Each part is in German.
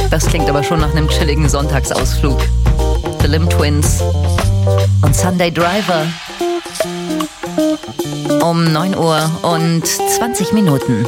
Das klingt aber schon nach einem chilligen Sonntagsausflug. The Limb Twins und Sunday Driver. Um 9 Uhr und 20 Minuten.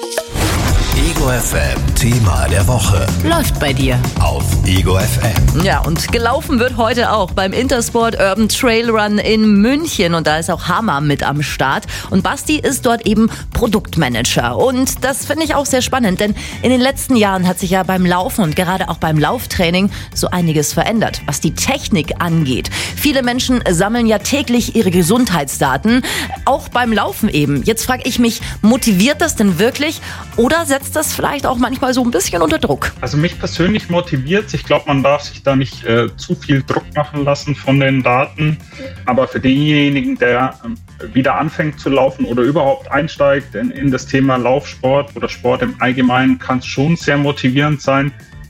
Ego FM, Thema der Woche. Läuft bei dir. Auf Ego FM. Ja, und gelaufen wird heute auch beim Intersport Urban Trail Run in München. Und da ist auch Hammer mit am Start. Und Basti ist dort eben Produktmanager. Und das finde ich auch sehr spannend, denn in den letzten Jahren hat sich ja beim Laufen und gerade auch beim Lauftraining so einiges verändert, was die Technik angeht. Viele Menschen sammeln ja täglich ihre Gesundheitsdaten, auch beim Laufen eben. Jetzt frage ich mich, motiviert das denn wirklich oder setzt das vielleicht auch manchmal so ein bisschen unter Druck? Also mich persönlich motiviert. Ich glaube, man darf sich da nicht zu viel Druck machen lassen von den Daten. Aber für denjenigen, der wieder anfängt zu laufen oder überhaupt einsteigt in das Thema Laufsport oder Sport im Allgemeinen, kann es schon sehr motivierend sein.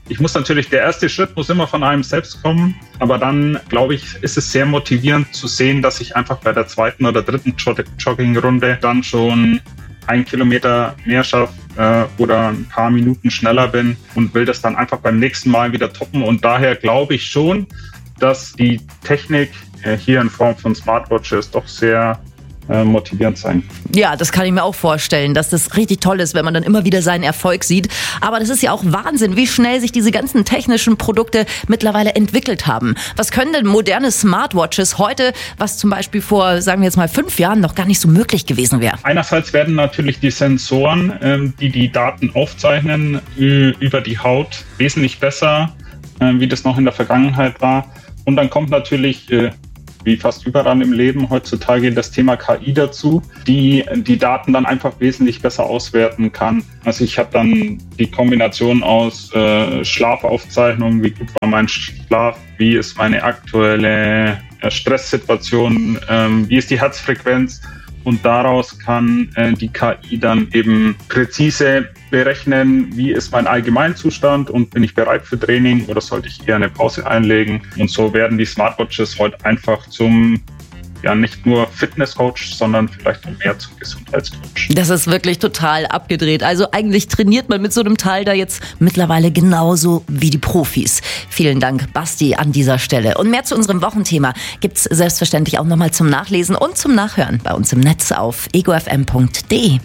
Der erste Schritt muss immer von einem selbst kommen, aber dann, glaube ich, ist es sehr motivierend zu sehen, dass ich einfach bei der zweiten oder dritten Joggingrunde dann schon 1 Kilometer mehr schaffe oder ein paar Minuten schneller bin und will das dann einfach beim nächsten Mal wieder toppen. Und daher glaube ich schon, dass die Technik hier in Form von Smartwatches doch sehr motivierend sein. Ja, das kann ich mir auch vorstellen, dass das richtig toll ist, wenn man dann immer wieder seinen Erfolg sieht. Aber das ist ja auch Wahnsinn, wie schnell sich diese ganzen technischen Produkte mittlerweile entwickelt haben. Was können denn moderne Smartwatches heute, was zum Beispiel vor, sagen wir jetzt mal 5 Jahren noch gar nicht so möglich gewesen wäre? Einerseits werden natürlich die Sensoren, die Daten aufzeichnen, über die Haut wesentlich besser, wie das noch in der Vergangenheit war. Und dann kommt natürlich wie fast überall im Leben heutzutage das Thema KI dazu, die Daten dann einfach wesentlich besser auswerten kann. Also ich habe dann die Kombination aus Schlafaufzeichnungen, wie gut war mein Schlaf, wie ist meine aktuelle Stresssituation, wie ist die Herzfrequenz. Und daraus kann die KI dann eben präzise berechnen, wie ist mein Allgemeinzustand und bin ich bereit für Training oder sollte ich eher eine Pause einlegen. Und so werden die Smartwatches heute einfach zum, ja, nicht nur Fitnesscoach, sondern vielleicht noch mehr zum Gesundheitscoach. Das ist wirklich total abgedreht. Also eigentlich trainiert man mit so einem Teil da jetzt mittlerweile genauso wie die Profis. Vielen Dank, Basti, an dieser Stelle. Und mehr zu unserem Wochenthema gibt's selbstverständlich auch nochmal zum Nachlesen und zum Nachhören bei uns im Netz auf egofm.de.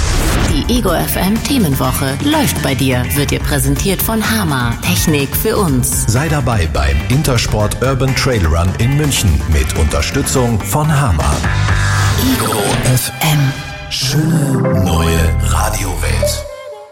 Die Ego FM Themenwoche läuft bei dir, wird dir präsentiert von Hammer. Technik für uns. Sei dabei beim Intersport Urban Trail Run in München mit Unterstützung von Hammer. Ego FM. Schöne neue Radiowelt.